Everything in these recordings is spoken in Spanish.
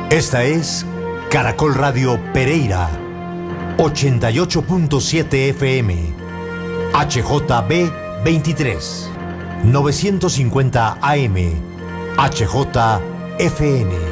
Esta es Caracol Radio Pereira, 88.7 FM, HJB 23, 950 AM, HJFN.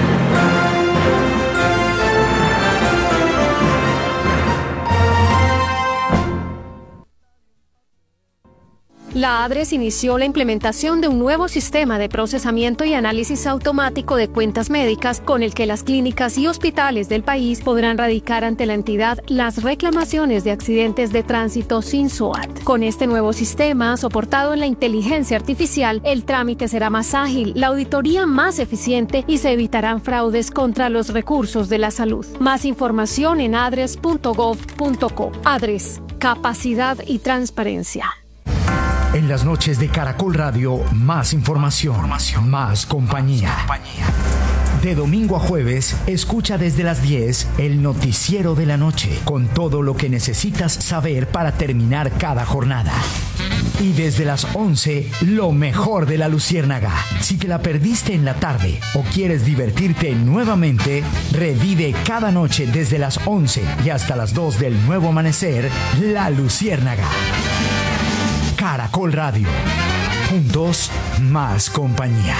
La ADRES inició la implementación de un nuevo sistema de procesamiento y análisis automático de cuentas médicas con el que las clínicas y hospitales del país podrán radicar ante la entidad las reclamaciones de accidentes de tránsito sin SOAT. Con este nuevo sistema, soportado en la inteligencia artificial, el trámite será más ágil, la auditoría más eficiente y se evitarán fraudes contra los recursos de la salud. Más información en adres.gov.co. ADRES, capacidad y transparencia. En las noches de Caracol Radio, más información, más compañía. De domingo a jueves, escucha desde las 10 el noticiero de la noche, con todo lo que necesitas saber para terminar cada jornada. Y desde las 11, lo mejor de La Luciérnaga. Si te la perdiste en la tarde o quieres divertirte nuevamente, revive cada noche desde las 11 y hasta las 2 del nuevo amanecer, La Luciérnaga. Caracol Radio. Juntos, más compañía.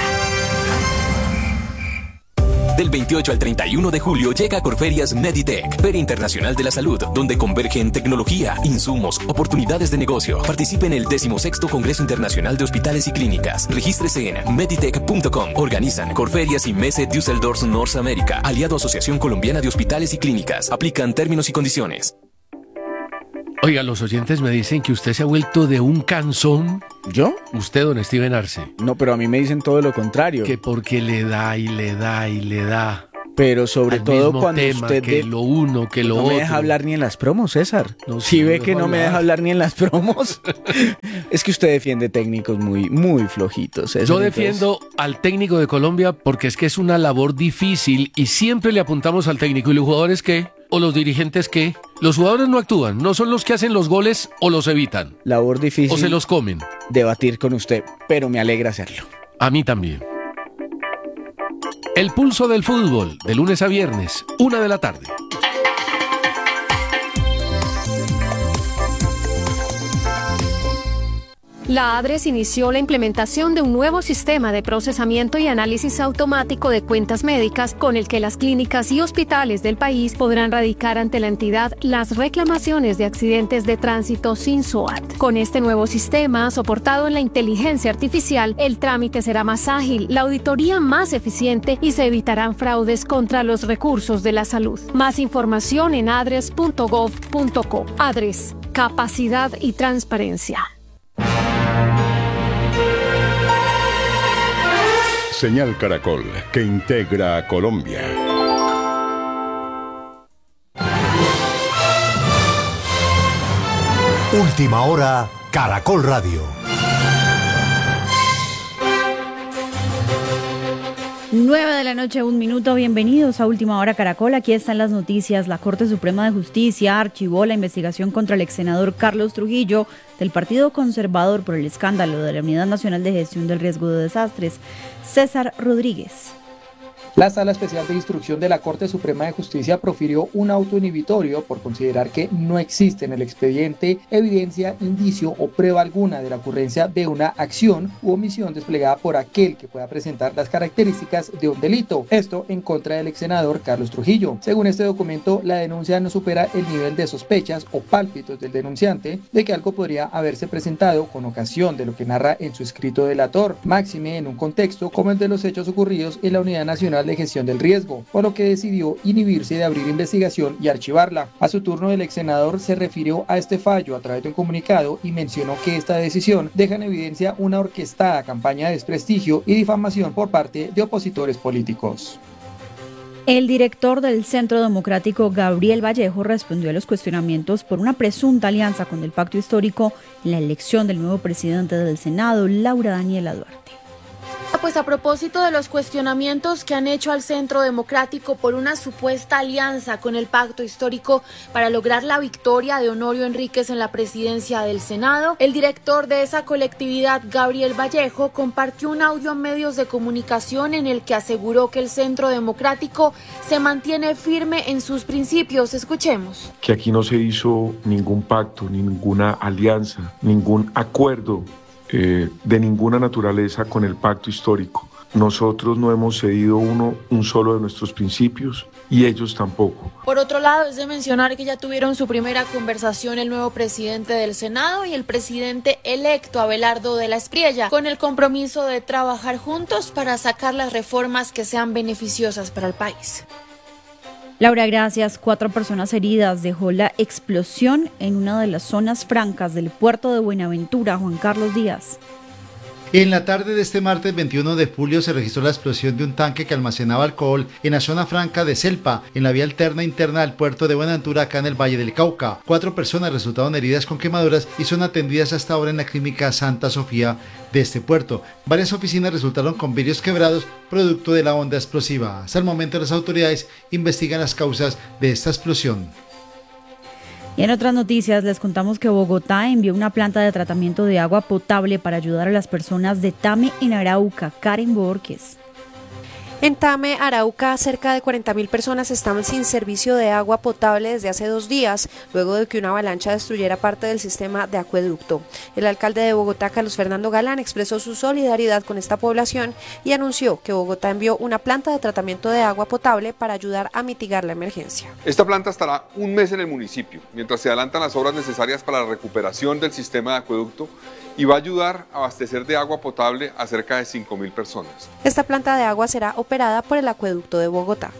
Del 28 al 31 de julio llega a Corferias Meditech, Feria Internacional de la Salud, donde convergen tecnología, insumos, oportunidades de negocio. Participe en el 16º Congreso Internacional de Hospitales y Clínicas. Regístrese en meditech.com. Organizan Corferias y Messe Düsseldorf North America, aliado a Asociación Colombiana de Hospitales y Clínicas. Aplican términos y condiciones. Oiga, los oyentes me dicen que usted se ha vuelto de un cansón. ¿Yo? Usted, don Steven Arce. No, pero a mí me dicen todo lo contrario. Que porque le da y le da y le da. Pero sobre al todo mismo cuando tema, usted... que lo uno, que lo no otro. me deja hablar ni en las promos, César. No, si sí, ve que no me deja hablar ni en las promos. Es que usted defiende técnicos muy, muy flojitos, César. Yo defiendo al técnico de Colombia porque es que es una labor difícil y siempre le apuntamos al técnico. ¿Y los jugadores qué? ¿O los dirigentes qué? Los jugadores no actúan, no son los que hacen los goles o los evitan. Labor difícil. O se los comen. Debatir con usted, pero me alegra hacerlo. A mí también. El pulso del fútbol, de lunes a viernes, 1 de la tarde. La ADRES inició la implementación de un nuevo sistema de procesamiento y análisis automático de cuentas médicas con el que las clínicas y hospitales del país podrán radicar ante la entidad las reclamaciones de accidentes de tránsito sin SOAT. Con este nuevo sistema, soportado en la inteligencia artificial, el trámite será más ágil, la auditoría más eficiente y se evitarán fraudes contra los recursos de la salud. Más información en adres.gov.co. ADRES, capacidad y transparencia. Señal Caracol, que integra a Colombia. Última hora, Caracol Radio. 9 de la noche, 1 minuto. Bienvenidos a Última Hora Caracol. Aquí están las noticias. La Corte Suprema de Justicia archivó la investigación contra el exsenador Carlos Trujillo del Partido Conservador por el escándalo de la Unidad Nacional de Gestión del Riesgo de Desastres. César Rodríguez. La Sala Especial de Instrucción de la Corte Suprema de Justicia profirió un auto inhibitorio por considerar que no existe en el expediente evidencia, indicio o prueba alguna de la ocurrencia de una acción u omisión desplegada por aquel que pueda presentar las características de un delito. Esto en contra del exsenador Carlos Trujillo. Según este documento, la denuncia no supera el nivel de sospechas o pálpitos del denunciante de que algo podría haberse presentado con ocasión de lo que narra en su escrito delator, máxime en un contexto como el de los hechos ocurridos en la Unidad Nacional de Gestión del Riesgo, por lo que decidió inhibirse de abrir investigación y archivarla. A su turno, el ex senador se refirió a este fallo a través de un comunicado y mencionó que esta decisión deja en evidencia una orquestada campaña de desprestigio y difamación por parte de opositores políticos. El director del Centro Democrático, Gabriel Vallejo, respondió a los cuestionamientos por una presunta alianza con el Pacto Histórico en la elección del nuevo presidente del Senado, Laura Daniela Duarte. Pues a propósito de los cuestionamientos que han hecho al Centro Democrático por una supuesta alianza con el Pacto Histórico para lograr la victoria de Honorio Enríquez en la presidencia del Senado, el director de esa colectividad, Gabriel Vallejo, compartió un audio en medios de comunicación en el que aseguró que el Centro Democrático se mantiene firme en sus principios. Escuchemos. Que aquí no se hizo ningún pacto, ni ninguna alianza, ningún acuerdo de ninguna naturaleza con el pacto histórico. Nosotros no hemos cedido un solo de nuestros principios y ellos tampoco. Por otro lado, es de mencionar que ya tuvieron su primera conversación el nuevo presidente del Senado y el presidente electo Abelardo de la Espriella, con el compromiso de trabajar juntos para sacar las reformas que sean beneficiosas para el país. Laura, gracias. 4 personas heridas dejó la explosión en una de las zonas francas del puerto de Buenaventura. Juan Carlos Díaz. En la tarde de este martes 21 de julio se registró la explosión de un tanque que almacenaba alcohol en la zona franca de Celpa, en la vía alterna interna del puerto de Buenaventura, acá en el Valle del Cauca. 4 personas resultaron heridas con quemaduras y son atendidas hasta ahora en la clínica Santa Sofía de este puerto. Varias oficinas resultaron con vidrios quebrados producto de la onda explosiva. Hasta el momento las autoridades investigan las causas de esta explosión. Y en otras noticias les contamos que Bogotá envió una planta de tratamiento de agua potable para ayudar a las personas de Tame en Arauca. Karen Borges. En Tame, Arauca, cerca de 40.000 personas estaban sin servicio de agua potable desde hace 2 días, luego de que una avalancha destruyera parte del sistema de acueducto. El alcalde de Bogotá, Carlos Fernando Galán, expresó su solidaridad con esta población y anunció que Bogotá envió una planta de tratamiento de agua potable para ayudar a mitigar la emergencia. Esta planta estará un mes en el municipio, mientras se adelantan las obras necesarias para la recuperación del sistema de acueducto y va a ayudar a abastecer de agua potable a cerca de 5.000 personas. Esta planta de agua será operada por el acueducto de Bogotá.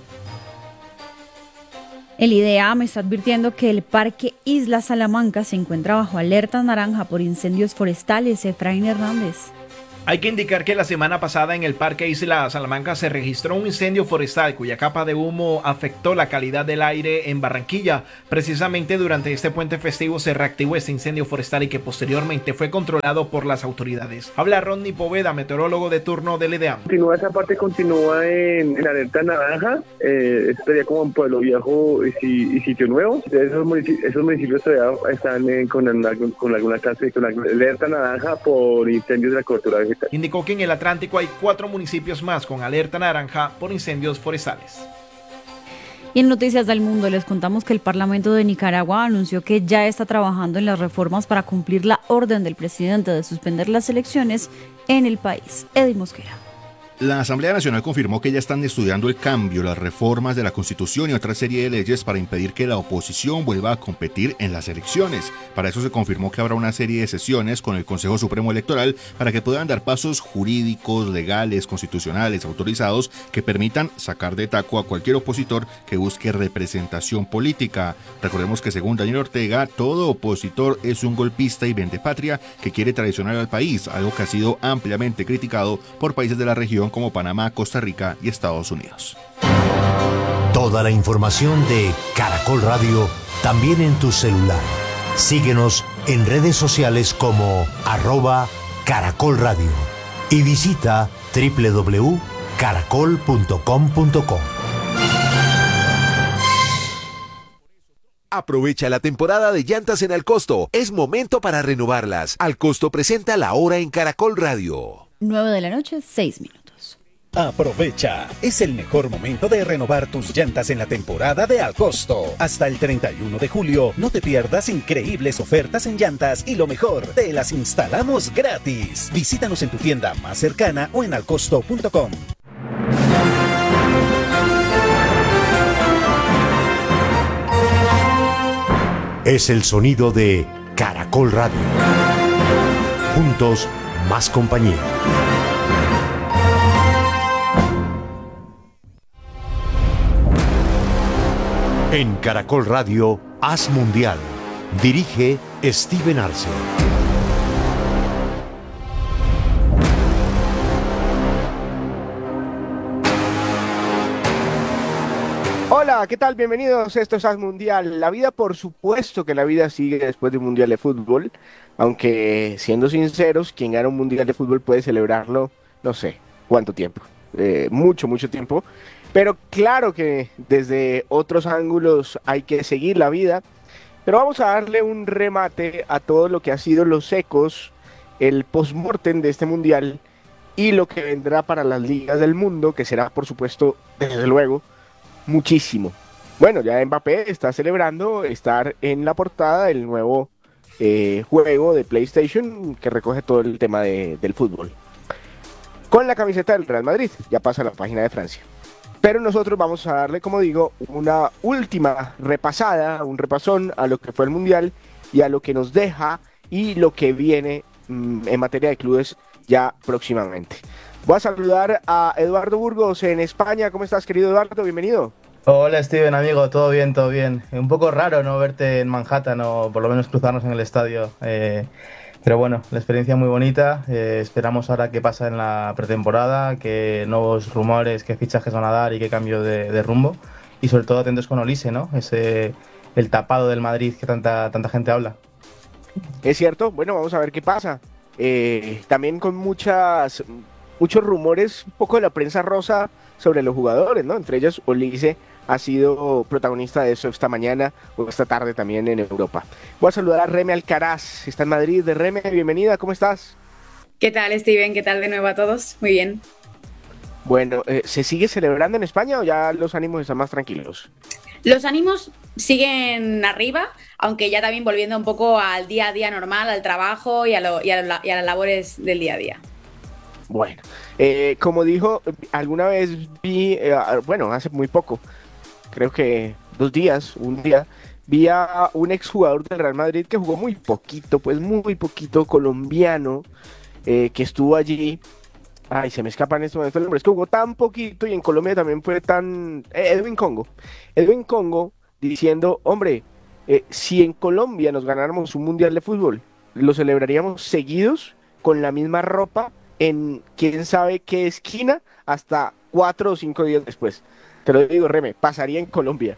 El IDEAM está advirtiendo que el Parque Isla Salamanca se encuentra bajo alerta naranja por incendios forestales. Efraín Hernández. Hay que indicar que la semana pasada en el Parque Isla Salamanca se registró un incendio forestal cuya capa de humo afectó la calidad del aire en Barranquilla. Precisamente durante este puente festivo se reactivó este incendio forestal y que posteriormente fue controlado por las autoridades. Habla Rodney Poveda, meteorólogo de turno del IDEAM. Esa parte continúa en alerta naranja, estaría como en Pueblo Viejo y Sitio Nuevo. Esos municipios todavía están con alguna clase, con alerta naranja por incendios de la cobertura vegetal. Indicó que en el Atlántico hay 4 municipios más con alerta naranja por incendios forestales. Y en Noticias del Mundo les contamos que el Parlamento de Nicaragua anunció que ya está trabajando en las reformas para cumplir la orden del presidente de suspender las elecciones en el país. Eddy Mosquera. La Asamblea Nacional confirmó que ya están estudiando el cambio, las reformas de la Constitución y otra serie de leyes para impedir que la oposición vuelva a competir en las elecciones. Para eso se confirmó que habrá una serie de sesiones con el Consejo Supremo Electoral para que puedan dar pasos jurídicos, legales, constitucionales, autorizados que permitan sacar de taco a cualquier opositor que busque representación política. Recordemos que según Daniel Ortega, todo opositor es un golpista y vendepatria que quiere traicionar al país, algo que ha sido ampliamente criticado por países de la región como Panamá, Costa Rica y Estados Unidos. Toda la información de Caracol Radio también en tu celular. Síguenos en redes sociales como @Caracol Radio y visita www.caracol.com.co. Aprovecha la temporada de llantas en Alcosto. Es momento para renovarlas. Alcosto presenta La Hora en Caracol Radio. 9 de la noche, 6 minutos. Aprovecha, es el mejor momento de renovar tus llantas en la temporada de Alcosto. Hasta el 31 de julio, no te pierdas increíbles ofertas en llantas y lo mejor, te las instalamos gratis. Visítanos en tu tienda más cercana o en alcosto.com. Es el sonido de Caracol Radio. Juntos, más compañía. En Caracol Radio, Haz Mundial. Dirige Steven Arce. Hola, ¿qué tal? Bienvenidos, esto es Haz Mundial. La vida, por supuesto que la vida sigue después de un Mundial de Fútbol, aunque siendo sinceros, quien gana un Mundial de Fútbol puede celebrarlo, no sé, cuánto tiempo, mucho tiempo, pero claro que desde otros ángulos hay que seguir la vida, pero vamos a darle un remate a todo lo que ha sido los ecos, el post-mortem de este mundial y lo que vendrá para las ligas del mundo, que será por supuesto, desde luego, muchísimo. Bueno, ya Mbappé está celebrando estar en la portada del nuevo juego de PlayStation que recoge todo el tema del fútbol. Con la camiseta del Real Madrid, ya pasa a la página de Francia. Pero nosotros vamos a darle, como digo, una última repasada, un repasón a lo que fue el Mundial y a lo que nos deja y lo que viene en materia de clubes ya próximamente. Voy a saludar a Eduardo Burgos en España. ¿Cómo estás, querido Eduardo? Bienvenido. Hola Steven, amigo, todo bien, todo bien. Un poco raro no verte en Manhattan o por lo menos cruzarnos en el estadio, pero bueno, la experiencia muy bonita. Esperamos ahora qué pasa en la pretemporada, qué nuevos rumores, qué fichajes van a dar y qué cambio de rumbo, y sobre todo atentos con Olise, ¿no? El tapado del Madrid que tanta gente habla. Es cierto, bueno, vamos a ver qué pasa. También con muchos rumores, un poco de la prensa rosa sobre los jugadores, ¿no? Entre ellos Olise ha sido protagonista de eso esta mañana o esta tarde también en Europa. Voy a saludar a Reme Alcaraz, está en Madrid. De Reme, bienvenida, ¿cómo estás? ¿Qué tal, Steven? ¿Qué tal de nuevo a todos? Muy bien. Bueno, ¿se sigue celebrando en España o ya los ánimos están más tranquilos? Los ánimos siguen arriba, aunque ya también volviendo un poco al día a día normal, al trabajo y a las labores del día a día. Bueno, como dijo, alguna vez vi, bueno, hace muy poco, creo que un día, vi a un exjugador del Real Madrid que jugó muy poquito, colombiano, que estuvo allí. Ay, se me escapa en este momento el nombre, es que jugó tan poquito y en Colombia también fue tan... Edwin Congo diciendo, hombre, si en Colombia nos ganáramos un mundial de fútbol, lo celebraríamos seguidos con la misma ropa en quién sabe qué esquina hasta 4 o 5 días después. Te lo digo, Reme, pasaría en Colombia.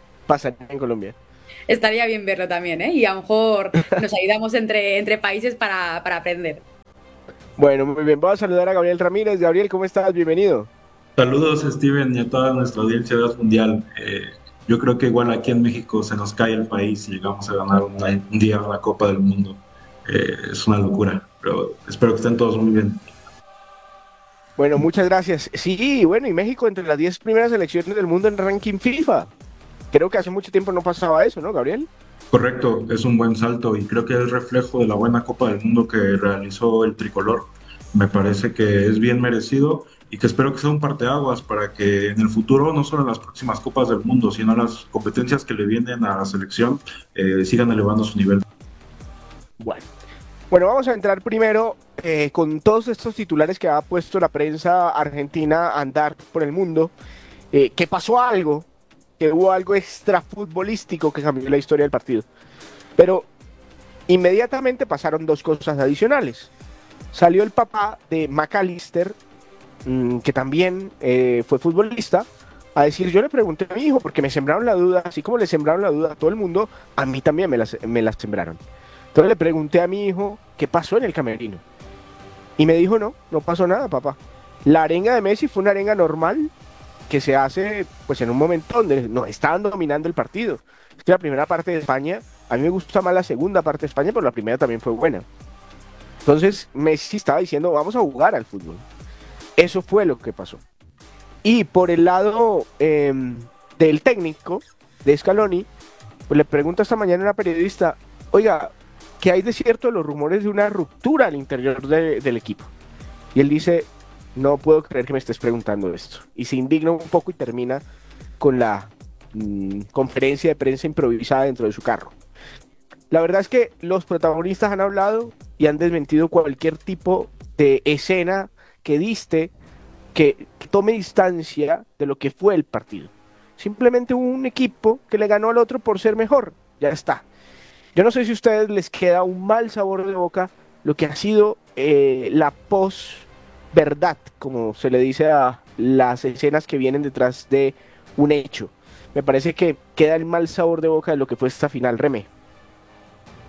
Estaría bien verlo también, ¿eh? Y a lo mejor nos ayudamos entre países para aprender. Bueno, muy bien, voy a saludar a Gabriel Ramírez. Gabriel, ¿cómo estás? Bienvenido. Saludos, Steven, y a toda nuestra audiencia de As Mundial. Yo creo que igual aquí en México se nos cae el país y llegamos a ganar un día la Copa del Mundo. Es una locura, pero espero que estén todos muy bien. Bueno, muchas gracias. Sí, bueno, y México entre las 10 primeras selecciones del mundo en ranking FIFA. Creo que hace mucho tiempo no pasaba eso, ¿no, Gabriel? Correcto, es un buen salto y creo que es reflejo de la buena Copa del Mundo que realizó el tricolor. Me parece que es bien merecido y que espero que sea un parteaguas para que en el futuro, no solo en las próximas Copas del Mundo, sino en las competencias que le vienen a la selección, sigan elevando su nivel. Bueno, vamos a entrar primero con todos estos titulares que ha puesto la prensa argentina a andar por el mundo. Que pasó algo, que hubo algo extrafutbolístico que cambió la historia del partido. Pero inmediatamente pasaron dos cosas adicionales. Salió el papá de McAllister, que también fue futbolista, a decir, yo le pregunté a mi hijo, porque me sembraron la duda, así como le sembraron la duda a todo el mundo, a mí también me la sembraron. Entonces le pregunté a mi hijo qué pasó en el camerino. Y me dijo, no pasó nada, papá. La arenga de Messi fue una arenga normal que se hace pues en un momento donde no estaban dominando el partido. Es que la primera parte de España, a mí me gusta más la segunda parte de España, pero la primera también fue buena. Entonces Messi estaba diciendo, vamos a jugar al fútbol. Eso fue lo que pasó. Y por el lado del técnico, de Scaloni, pues le pregunta esta mañana a una periodista, oiga, ¿qué hay de cierto de los rumores de una ruptura al interior del equipo? Y él dice, no puedo creer que me estés preguntando esto. Y se indigna un poco y termina con la conferencia de prensa improvisada dentro de su carro. La verdad es que los protagonistas han hablado y han desmentido cualquier tipo de escena que diste que tome distancia de lo que fue el partido. Simplemente un equipo que le ganó al otro por ser mejor. Ya está. Yo no sé si a ustedes les queda un mal sabor de boca lo que ha sido la post-verdad, como se le dice a las escenas que vienen detrás de un hecho. Me parece que queda el mal sabor de boca de lo que fue esta final, Remé.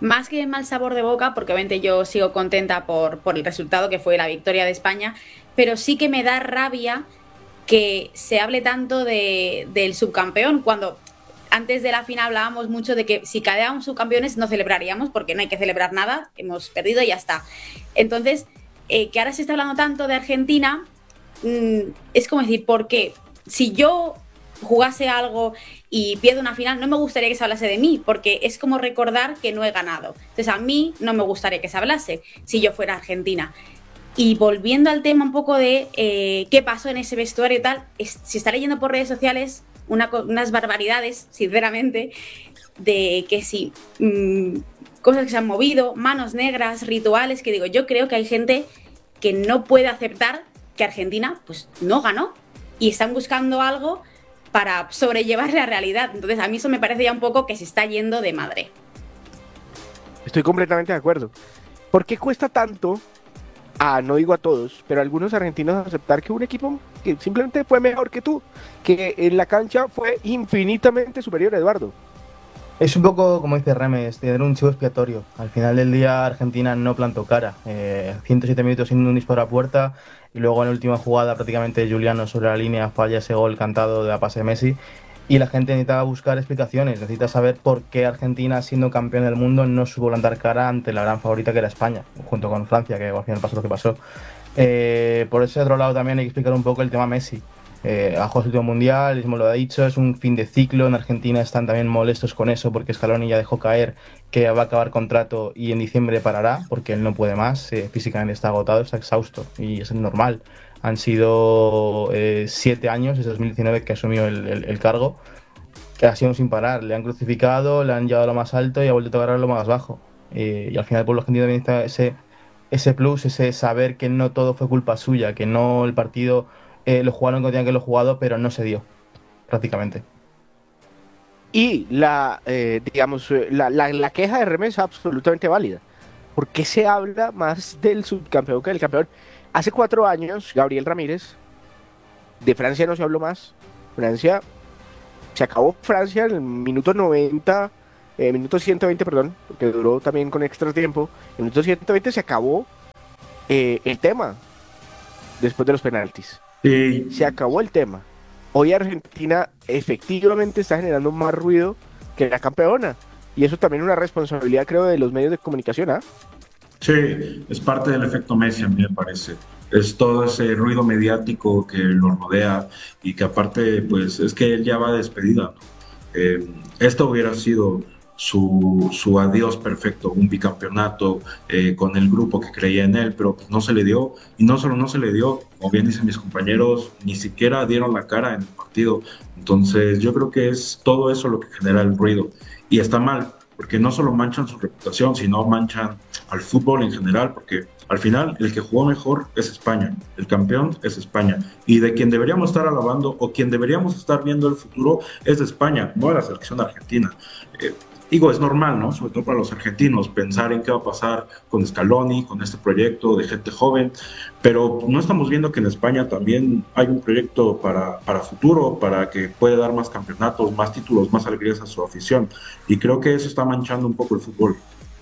más que mal sabor de boca, porque obviamente yo sigo contenta por el resultado que fue la victoria de España, pero sí que me da rabia que se hable tanto del subcampeón, cuando antes de la final hablábamos mucho de que si quedábamos subcampeones no celebraríamos, porque no hay que celebrar nada, hemos perdido y ya está. Entonces, que ahora se está hablando tanto de Argentina, es como decir, ¿por qué? Si yo jugase algo y pierdo una final, no me gustaría que se hablase de mí, porque es como recordar que no he ganado. Entonces, a mí no me gustaría que se hablase si yo fuera Argentina. Y volviendo al tema un poco de qué pasó en ese vestuario y tal, se está leyendo por redes sociales unas barbaridades, sinceramente, de que sí, cosas que se han movido, manos negras, rituales, que digo, yo creo que hay gente que no puede aceptar que Argentina pues no ganó y están buscando algo para sobrellevar la realidad. Entonces a mí eso me parece ya un poco que se está yendo de madre. Estoy completamente de acuerdo. ¿Por qué cuesta tanto, no digo a todos, pero a algunos argentinos aceptar que un equipo que simplemente fue mejor que tú, que en la cancha fue infinitamente superior a Eduardo? Es un poco, como dice Remes, tener un chivo expiatorio. Al final del día Argentina no plantó cara. 107 minutos sin un disparo a puerta y luego en la última jugada prácticamente Juliano sobre la línea falla ese gol cantado de la pase de Messi y la gente necesita buscar explicaciones, necesita saber por qué Argentina, siendo campeón del mundo, no supo plantar cara ante la gran favorita que era España, junto con Francia, que al final pasó lo que pasó. Por ese otro lado también hay que explicar un poco el tema Messi. Ha jugado su último mundial, mismo lo ha dicho, es un fin de ciclo. En Argentina están también molestos con eso porque Scaloni ya dejó caer que va a acabar contrato y en diciembre parará porque él no puede más, físicamente está agotado, está exhausto y es normal. Han sido 7 años, desde 2019 que asumió el cargo, que ha sido sin parar. Le han crucificado, le han llevado a lo más alto y ha vuelto a tocar a lo más bajo. Y al final el pueblo argentino también está ese plus, ese saber que no todo fue culpa suya, que no el partido lo jugaron cuando tenían que lo jugado, pero no se dio, prácticamente. Y la queja de Remes es absolutamente válida. ¿Por qué se habla más del subcampeón que del campeón? Hace 4 años, Gabriel Ramírez, de Francia no se habló más. Se acabó Francia en el minuto 90, minuto 120, perdón, porque duró también con extra tiempo. En el minuto 120 se acabó el tema, después de los penaltis. Sí. Se acabó el tema. Hoy Argentina efectivamente está generando más ruido que la campeona. Y eso también es una responsabilidad, creo, de los medios de comunicación, ¿ah? Sí, es parte del efecto Messi, a mí me parece. Es todo ese ruido mediático que lo rodea y que aparte, pues, es que él ya va despedida, ¿no? Esto hubiera sido su adiós perfecto, un bicampeonato con el grupo que creía en él, pero pues no se le dio, y no solo no se le dio, como bien dicen mis compañeros, ni siquiera dieron la cara en el partido. Entonces yo creo que es todo eso lo que genera el ruido, y está mal, porque no solo manchan su reputación, sino manchan al fútbol en general, porque al final el que jugó mejor es España, el campeón es España, y de quien deberíamos estar alabando o quien deberíamos estar viendo el futuro es de España, no de la selección argentina. Digo, es normal, ¿no? Sobre todo para los argentinos, pensar en qué va a pasar con Scaloni, con este proyecto de gente joven, pero no estamos viendo que en España también hay un proyecto para futuro, para que pueda dar más campeonatos, más títulos, más alegrías a su afición, y creo que eso está manchando un poco el fútbol.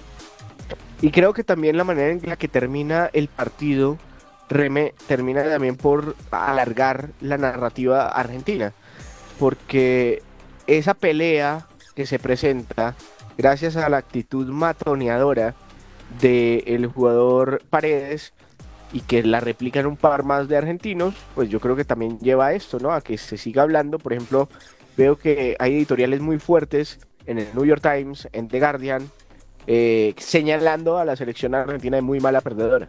Y creo que también la manera en la que termina el partido, Reme, termina también por alargar la narrativa argentina, porque esa pelea que se presenta gracias a la actitud matoneadora del jugador Paredes y que la replican un par más de argentinos, pues yo creo que también lleva a esto, ¿no? A que se siga hablando. Por ejemplo, veo que hay editoriales muy fuertes en el New York Times, en The Guardian, señalando a la selección argentina de muy mala perdedora.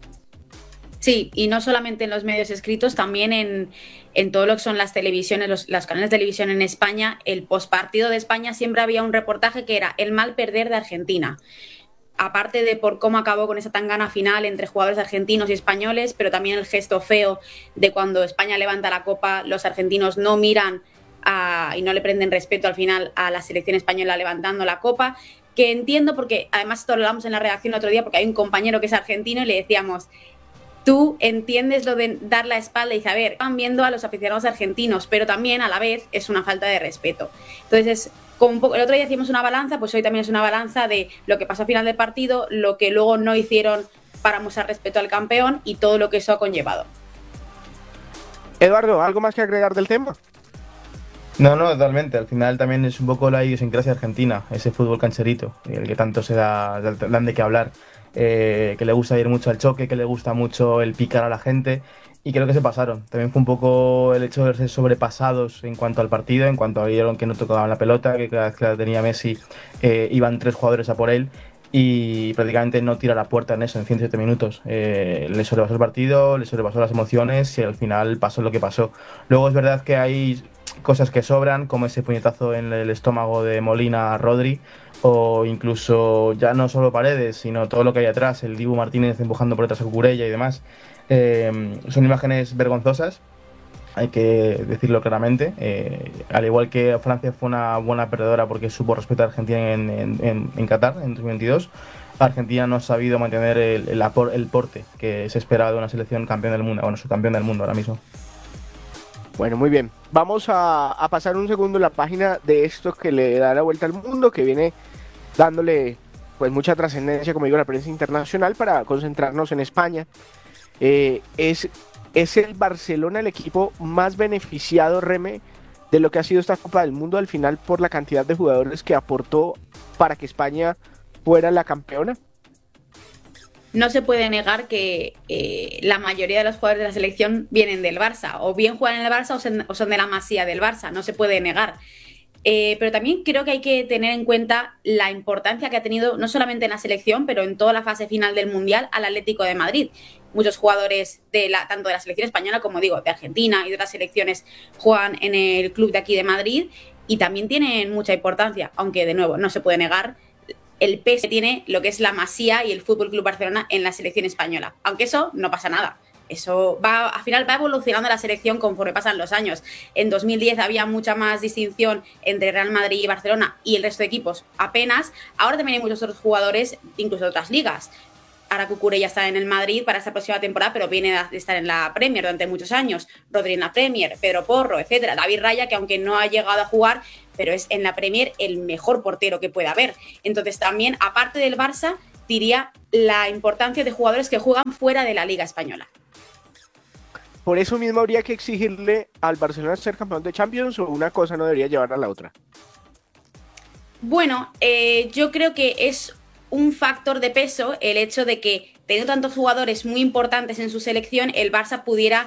Sí, y no solamente en los medios escritos, también en todo lo que son las televisiones, las canales de televisión en España. El postpartido de España siempre había un reportaje que era el mal perder de Argentina. Aparte de por cómo acabó con esa tangana final entre jugadores argentinos y españoles, pero también el gesto feo de cuando España levanta la copa, los argentinos no miran y no le prenden respeto al final a la selección española levantando la copa, que entiendo porque además esto lo hablamos en la redacción el otro día porque hay un compañero que es argentino y le decíamos: tú entiendes lo de dar la espalda, y dice, a ver, van viendo a los aficionados argentinos, pero también a la vez es una falta de respeto. Entonces como un poco, el otro día hicimos una balanza, pues hoy también es una balanza de lo que pasó al final del partido, lo que luego no hicieron para mostrar respeto al campeón y todo lo que eso ha conllevado. Eduardo, ¿algo más que agregar del tema? No, totalmente. Al final también es un poco la idiosincrasia argentina, ese fútbol cancherito, el que tanto dan de qué hablar, que le gusta ir mucho al choque, que le gusta mucho el picar a la gente, y creo que se pasaron. También fue un poco el hecho de ser sobrepasados en cuanto al partido, en cuanto a vieron que no tocaban la pelota, que cada vez que la tenía Messi iban 3 jugadores a por él, y prácticamente no tira la puerta en eso, en 107 minutos. Le sobrepasó el partido, le sobrepasó las emociones y al final pasó lo que pasó. Luego es verdad que hay cosas que sobran, como ese puñetazo en el estómago de Molina a Rodri, o incluso ya no solo Paredes, sino todo lo que hay atrás, el Dibu Martínez empujando por detrás a Cucurella y demás. Son imágenes vergonzosas, hay que decirlo claramente. Al igual que Francia fue una buena perdedora porque supo respetar a Argentina en Qatar en 2022, Argentina no ha sabido mantener el porte que se esperaba de una selección campeón del mundo, bueno, subcampeón del mundo ahora mismo. Bueno, muy bien. Vamos a pasar un segundo la página de esto que le da la vuelta al mundo, que viene dándole pues mucha trascendencia, como digo, a la prensa internacional, para concentrarnos en España. Es el Barcelona el equipo más beneficiado, Reme, de lo que ha sido esta Copa del Mundo al final por la cantidad de jugadores que aportó para que España fuera la campeona. No se puede negar que la mayoría de los jugadores de la selección vienen del Barça, o bien juegan en el Barça o son de la masía del Barça, no se puede negar. Pero también creo que hay que tener en cuenta la importancia que ha tenido, no solamente en la selección, pero en toda la fase final del Mundial, al Atlético de Madrid. Muchos jugadores tanto de la selección española como digo, de Argentina y de otras selecciones juegan en el club de aquí de Madrid y también tienen mucha importancia, aunque de nuevo no se puede negar el peso que tiene lo que es la Masía y el Fútbol Club Barcelona en la selección española. Aunque eso no pasa nada. Eso al final va evolucionando la selección conforme pasan los años. En 2010 había mucha más distinción entre Real Madrid y Barcelona y el resto de equipos apenas. Ahora también hay muchos otros jugadores, incluso de otras ligas. Ahora Cucurella está en el Madrid para esta próxima temporada, pero viene de estar en la Premier durante muchos años. Rodri en la Premier, Pedro Porro, etcétera. David Raya, que aunque no ha llegado a jugar, pero es en la Premier el mejor portero que puede haber. Entonces también, aparte del Barça, diría la importancia de jugadores que juegan fuera de la Liga Española. Por eso mismo habría que exigirle al Barcelona ser campeón de Champions, o una cosa no debería llevar a la otra. Bueno, yo creo que es un factor de peso el hecho de que, teniendo tantos jugadores muy importantes en su selección, el Barça pudiera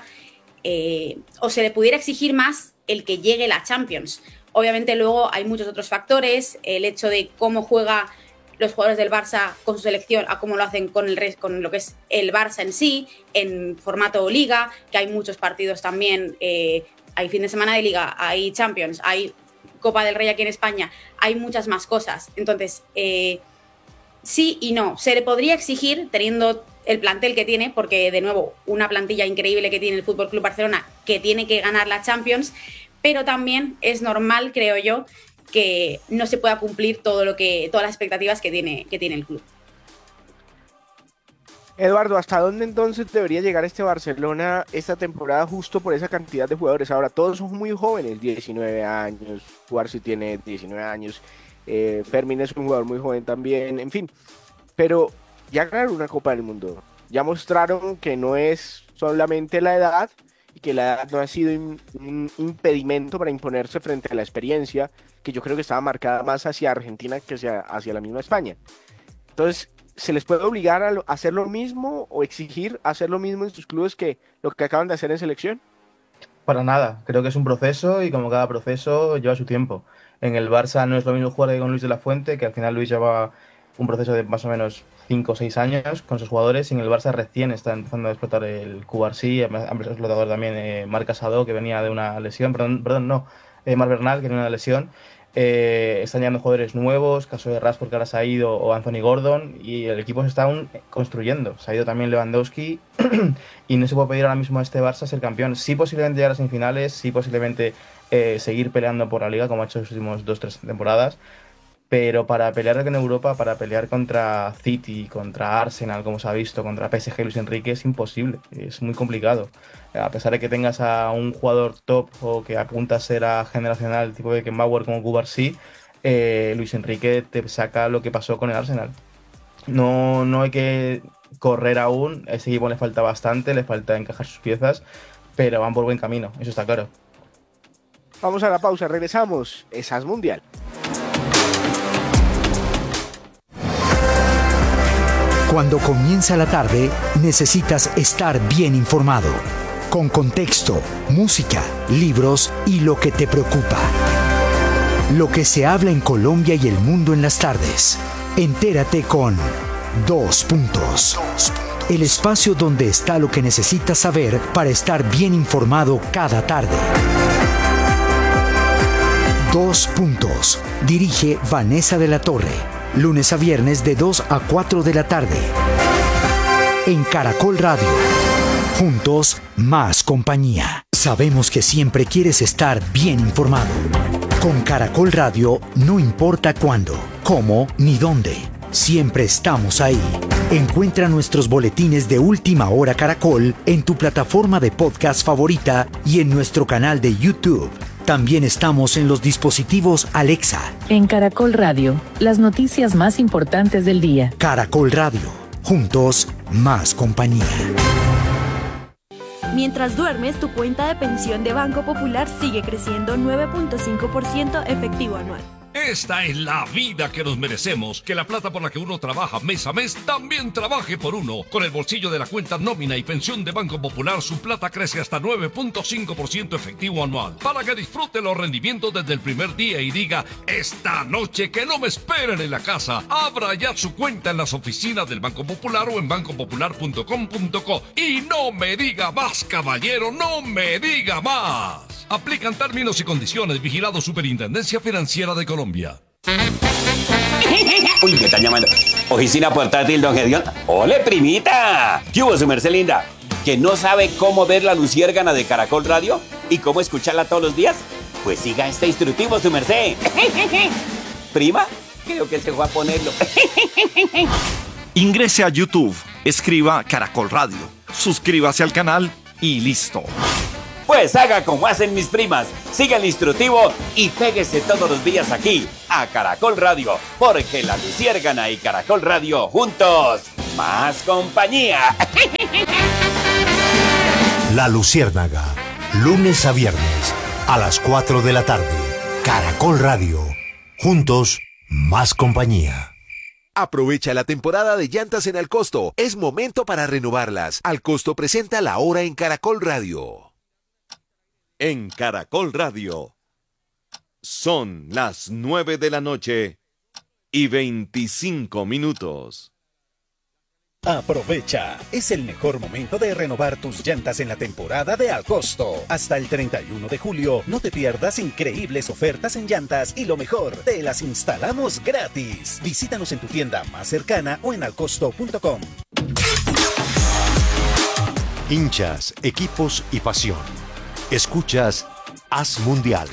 o se le pudiera exigir más el que llegue la Champions. Obviamente luego hay muchos otros factores, el hecho de cómo juega los jugadores del Barça con su selección a cómo lo hacen con lo que es el Barça en sí, en formato Liga, que hay muchos partidos también, hay fin de semana de Liga, hay Champions, hay Copa del Rey aquí en España, hay muchas más cosas. Entonces, sí y no, se le podría exigir teniendo el plantel que tiene, porque de nuevo, una plantilla increíble que tiene el Fútbol Club Barcelona, que tiene que ganar la Champions, pero también es normal, creo yo, que no se pueda cumplir todas las expectativas que tiene el club. Eduardo, ¿hasta dónde entonces debería llegar este Barcelona esta temporada justo por esa cantidad de jugadores? Ahora, todos son muy jóvenes, 19 años, Cuarzo tiene 19 años, Fermín es un jugador muy joven también, en fin, pero ya ganaron una Copa del Mundo, ya mostraron que no es solamente la edad y que la edad no ha sido un impedimento para imponerse frente a la experiencia, que yo creo que estaba marcada más hacia Argentina que hacia la misma España. Entonces, ¿se les puede obligar a hacer lo mismo o exigir hacer lo mismo en sus clubes que lo que acaban de hacer en selección? Para nada, creo que es un proceso y como cada proceso lleva su tiempo. En el Barça no es lo mismo jugar que con Luis de la Fuente, que al final Luis lleva un proceso de más o menos 5 o 6 años con sus jugadores, y en el Barça recién está empezando a explotar el Cubarsí, ha explotado también Marc Casado, que venía de una lesión, Marc Bernal, que venía de una lesión. Están llegando jugadores nuevos, caso de Rashford, que ahora se ha ido, o Anthony Gordon, y el equipo se está aún construyendo. Se ha ido también Lewandowski y no se puede pedir ahora mismo a este Barça ser campeón. Sí, posiblemente llegar a semifinales, sí, posiblemente seguir peleando por la Liga, como ha hecho en las últimas 2-3 temporadas, pero para pelear en Europa, para pelear contra City, contra Arsenal, como se ha visto, contra PSG, Luis Enrique, es imposible, es muy complicado. A pesar de que tengas a un jugador top o que apunta a ser a generacional tipo de Beckenbauer como Cubarsí, Luis Enrique te saca lo que pasó con el Arsenal. No hay que correr aún, a ese equipo le falta bastante, le falta encajar sus piezas, pero van por buen camino, eso está claro. Vamos a la pausa, regresamos. Esa es Mundial. Cuando comienza la tarde, necesitas estar bien informado, con contexto, música, libros y lo que te preocupa. Lo que se habla en Colombia y el mundo en las tardes. Entérate con 2 Puntos. El espacio donde está lo que necesitas saber para estar bien informado cada tarde. 2 Puntos. Dirige Vanessa de la Torre. Lunes a viernes de 2 a 4 de la tarde. En Caracol Radio. Juntos, más compañía. Sabemos que siempre quieres estar bien informado. Con Caracol Radio, no importa cuándo, cómo ni dónde. Siempre estamos ahí. Encuentra nuestros boletines de Última Hora Caracol en tu plataforma de podcast favorita y en nuestro canal de YouTube. También estamos en los dispositivos Alexa. En Caracol Radio, las noticias más importantes del día. Caracol Radio. Juntos, más compañía. Mientras duermes, tu cuenta de pensión de Banco Popular sigue creciendo 9.5% efectivo anual. Esta es la vida que nos merecemos, que la plata por la que uno trabaja mes a mes también trabaje por uno. Con el bolsillo de la cuenta nómina y pensión de Banco Popular, su plata crece hasta 9.5% efectivo anual, para que disfrute los rendimientos desde el primer día y diga, esta noche que no me esperen en la casa. Abra ya su cuenta en las oficinas del Banco Popular o en bancopopular.com.co. Y no me diga más, caballero, no me diga más. Aplican términos y condiciones. Vigilado Superintendencia Financiera de Colombia. Uy, me están llamando. Oficina portátil, don Gedeón. ¡Ole, primita! ¿Qué hubo, su merced linda? ¿Que no sabe cómo ver la luciérgana de Caracol Radio? ¿Y cómo escucharla todos los días? Pues siga este instructivo, su merced. ¿Prima? Creo que se fue a ponerlo. Ingrese a YouTube, escriba Caracol Radio, suscríbase al canal y listo. Pues haga como hacen mis primas, siga el instructivo y péguese todos los días aquí, a Caracol Radio, porque la luciérgana y Caracol Radio juntos, más compañía. La Luciérnaga, lunes a viernes, a las 4 de la tarde. Caracol Radio, juntos, más compañía. Aprovecha la temporada de llantas en Alcosto. Es momento para renovarlas. Alcosto presenta La Hora en Caracol Radio. En Caracol Radio, son las 9 de la noche y 25 minutos. Aprovecha, es el mejor momento de renovar tus llantas en la temporada de Alcosto. Hasta el 31 de julio, no te pierdas increíbles ofertas en llantas y lo mejor, te las instalamos gratis. Visítanos en tu tienda más cercana o en alcosto.com. Hinchas, equipos y pasión. Escuchas Haz Mundial.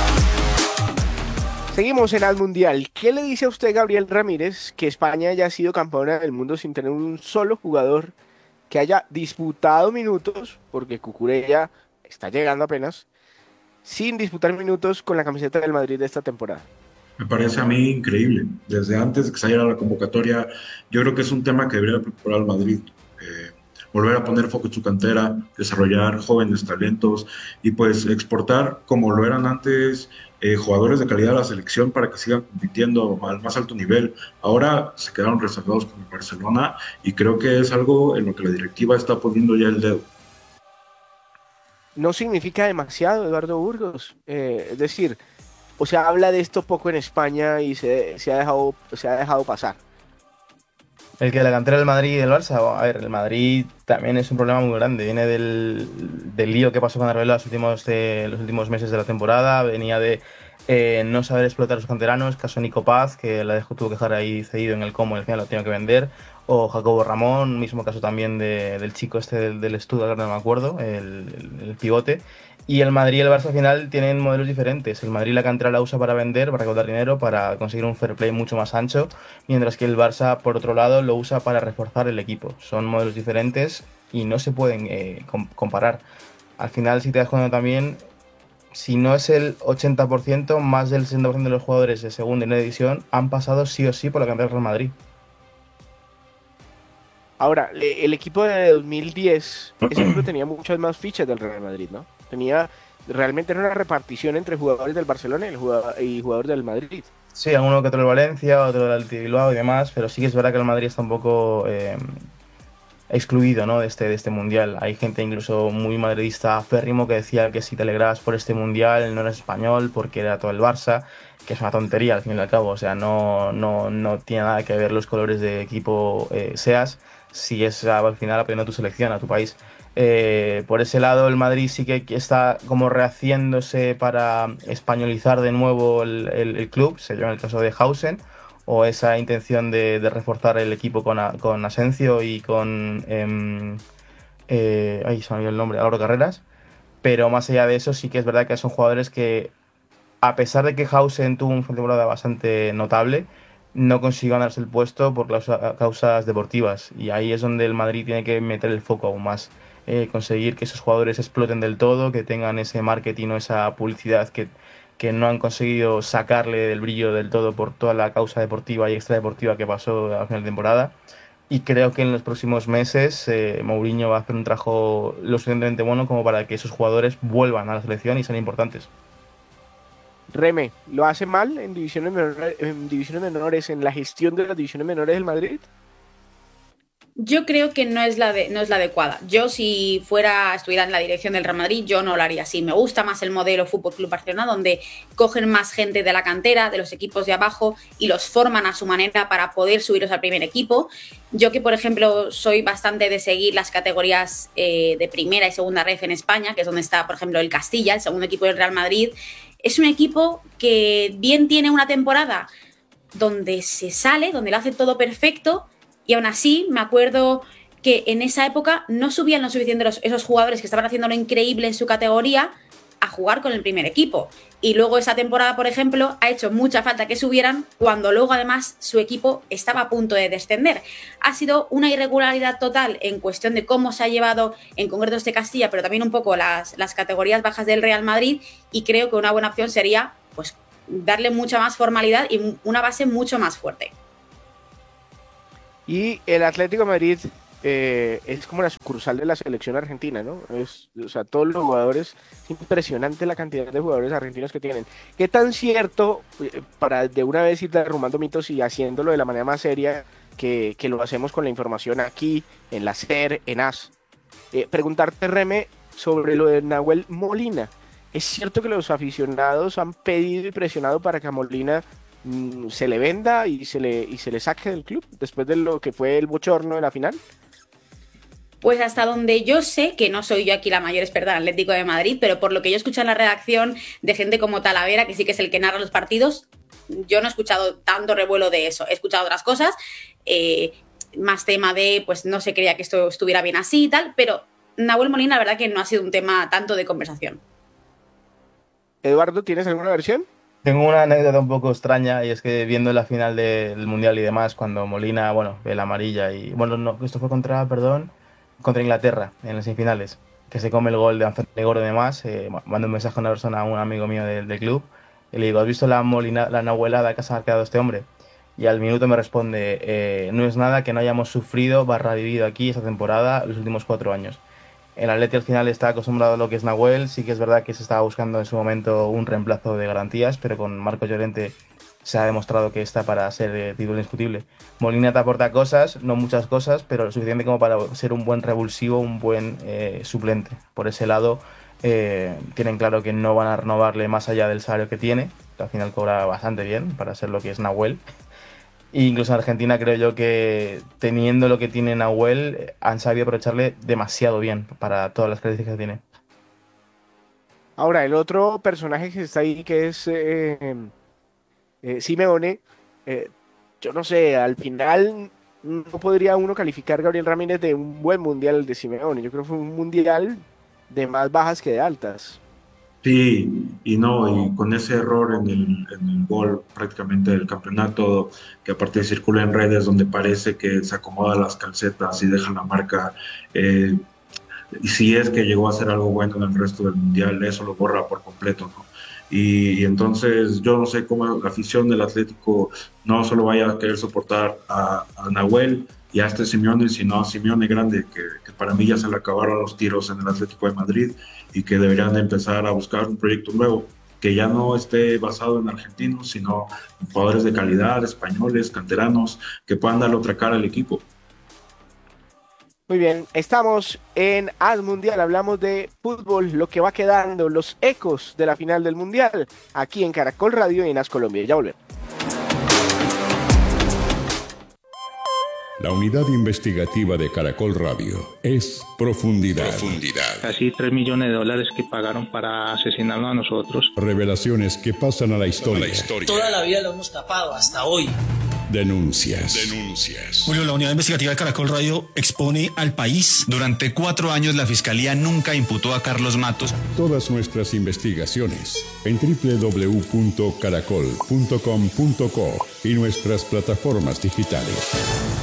Seguimos en Haz Mundial. ¿Qué le dice a usted, Gabriel Ramírez, que España haya sido campeona del mundo sin tener un solo jugador que haya disputado minutos, porque Cucurella está llegando apenas, sin disputar minutos con la camiseta del Madrid de esta temporada? Me parece a mí increíble. Desde antes de que saliera la convocatoria, yo creo que es un tema que debería preocupar al Madrid. Volver a poner foco en su cantera, desarrollar jóvenes talentos y pues exportar, como lo eran antes, jugadores de calidad a la selección para que sigan compitiendo al más alto nivel. Ahora se quedaron rezagados con el Barcelona y creo que es algo en lo que la directiva está poniendo ya el dedo. No significa demasiado, Eduardo Burgos. Es decir, o sea, habla de esto poco en España y se ha dejado pasar. El que la cantera del Madrid y del Barça, a ver, el Madrid también es un problema muy grande. Viene del lío que pasó con Arbeloa los últimos meses de la temporada. Venía de no saber explotar a los canteranos. Caso Nico Paz, que tuvo que dejar ahí cedido en el Como y al final lo tenía que vender. O Jacobo Ramón, mismo caso también del chico este del Stuttgart, no me acuerdo, el pivote. Y el Madrid y el Barça al final tienen modelos diferentes. El Madrid la cantera la usa para vender, para recaudar dinero, para conseguir un fair play mucho más ancho, mientras que el Barça, por otro lado, lo usa para reforzar el equipo. Son modelos diferentes y no se pueden comparar. Al final, si te das cuenta también, si no es el 80%, más del 60% de los jugadores de segunda y de división han pasado sí o sí por la cantera del Real Madrid. Ahora, el equipo de 2010, ese equipo tenía muchas más fichas del Real Madrid, ¿no? Realmente era una repartición entre jugadores del Barcelona y jugadores del Madrid. Sí, alguno que otro del Valencia, otro del Athletic Bilbao y demás, pero sí que es verdad que el Madrid está un poco excluido, ¿no?, de este mundial. Hay gente incluso muy madridista férrimo que decía que si te alegrabas por este mundial no eres español porque era todo el Barça, que es una tontería al fin y al cabo. O sea, no tiene nada que ver los colores de equipo seas, si es al final apoyando a tu selección, a tu país. Por ese lado, el Madrid sí que está como rehaciéndose para españolizar de nuevo el club, se llama el caso de Hausen, o esa intención de reforzar el equipo con Asencio y con ahí se me olvidó el nombre, Álvaro Carreras. Pero más allá de eso, sí que es verdad que son jugadores que, a pesar de que Hausen tuvo una temporada bastante notable, no consiguió ganarse el puesto por causas deportivas, y ahí es donde el Madrid tiene que meter el foco aún más, conseguir que esos jugadores exploten del todo, que tengan ese marketing o esa publicidad que no han conseguido sacarle del brillo del todo por toda la causa deportiva y extradeportiva que pasó a final de temporada. Y creo que en los próximos meses Mourinho va a hacer un trabajo lo suficientemente bueno como para que esos jugadores vuelvan a la selección y sean importantes. Reme, ¿lo hace mal en divisiones menores, en la gestión de las divisiones menores del Madrid? Yo creo que no es la adecuada. Yo, si estuviera en la dirección del Real Madrid, yo no lo haría así. Me gusta más el modelo Fútbol Club Barcelona, donde cogen más gente de la cantera, de los equipos de abajo, y los forman a su manera para poder subirlos al primer equipo. Yo, que por ejemplo soy bastante de seguir las categorías de primera y segunda ref en España, que es donde está, por ejemplo, el Castilla, el segundo equipo del Real Madrid, es un equipo que bien tiene una temporada donde se sale, donde lo hace todo perfecto. Y aún así, me acuerdo que en esa época no subían lo suficiente esos jugadores que estaban haciendo lo increíble en su categoría a jugar con el primer equipo. Y luego esa temporada, por ejemplo, ha hecho mucha falta que subieran cuando luego además su equipo estaba a punto de descender. Ha sido una irregularidad total en cuestión de cómo se ha llevado en concreto este Castilla, pero también un poco las categorías bajas del Real Madrid, y creo que una buena opción sería pues darle mucha más formalidad y una base mucho más fuerte. Y el Atlético de Madrid es como la sucursal de la selección argentina, ¿no? O sea, todos los jugadores, es impresionante la cantidad de jugadores argentinos que tienen. ¿Qué tan cierto, para de una vez ir derrumbando mitos y haciéndolo de la manera más seria que lo hacemos con la información aquí, en la SER, en AS? Preguntarte, Reme, sobre lo de Nahuel Molina. ¿Es cierto que los aficionados han pedido y presionado para que a Molina se le venda y se le saque del club después de lo que fue el bochorno de la final? Pues hasta donde yo sé, que no soy yo aquí la mayor experta en Atlético de Madrid, pero por lo que yo escucho en la redacción de gente como Talavera, que sí que es el que narra los partidos, yo no he escuchado tanto revuelo de eso. He escuchado otras cosas, más tema de, pues no se creía que esto estuviera bien así y tal, pero Nahuel Molina, la verdad que no ha sido un tema tanto de conversación. Eduardo, ¿tienes alguna versión? Tengo una anécdota un poco extraña, y es que viendo la final del Mundial y demás, cuando Molina, ve la amarilla y... esto fue contra Inglaterra, en las semifinales, que se come el gol de Anthony Gordon y demás. Mando un mensaje a una persona, a un amigo mío del club, y le digo, ¿has visto la nahuelada que se ha quedado este hombre? Y al minuto me responde, no es nada que no hayamos sufrido / vivido aquí esta temporada los últimos 4 años. El Atleti al final está acostumbrado a lo que es Nahuel. Sí que es verdad que se estaba buscando en su momento un reemplazo de garantías, pero con Marcos Llorente se ha demostrado que está para ser titular indiscutible. Molina te aporta cosas, no muchas cosas, pero lo suficiente como para ser un buen revulsivo, un buen suplente. Por ese lado, tienen claro que no van a renovarle más allá del salario que tiene, que al final cobra bastante bien para ser lo que es Nahuel. E incluso en Argentina creo yo que, teniendo lo que tiene Nahuel, han sabido aprovecharle demasiado bien para todas las características que tiene. Ahora, el otro personaje que está ahí, que es Simeone, yo no sé, al final no podría uno calificar a Gabriel Ramírez de un buen mundial de Simeone. Yo creo que fue un mundial de más bajas que de altas. Sí, y con ese error en el gol prácticamente del campeonato, que aparte circula en redes donde parece que se acomoda las calcetas y deja la marca, y si es que llegó a hacer algo bueno en el resto del Mundial, eso lo borra por completo, ¿no? Y entonces yo no sé cómo la afición del Atlético no solo vaya a querer soportar a Nahuel y a este Simeone, sino a Simeone grande, que para mí ya se le acabaron los tiros en el Atlético de Madrid y que deberían de empezar a buscar un proyecto nuevo, que ya no esté basado en argentinos, sino en jugadores de calidad, españoles, canteranos, que puedan darle otra cara al equipo. Muy bien, estamos en AS Mundial, hablamos de fútbol, lo que va quedando, los ecos de la final del Mundial, aquí en Caracol Radio y en AS Colombia. Ya volvemos. La unidad investigativa de Caracol Radio es Profundidad. Casi $3 millones que pagaron para asesinarnos a nosotros. Revelaciones que pasan a la historia. Toda la vida lo hemos tapado, hasta hoy. Denuncias. Julio, la unidad investigativa de Caracol Radio expone al país. Durante 4 años la Fiscalía nunca imputó a Carlos Matos. Todas nuestras investigaciones en www.caracol.com.co y nuestras plataformas digitales.